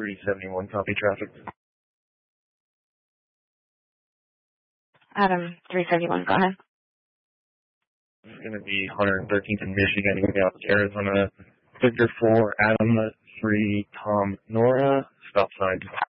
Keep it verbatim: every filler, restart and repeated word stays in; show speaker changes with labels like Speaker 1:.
Speaker 1: three seventy-one, copy traffic.
Speaker 2: Adam, three seventy-one, go ahead.
Speaker 1: It's going to be one thirteenth in Michigan, going out to Arizona. Victor four, Adam three, Tom, Nora, stop sign.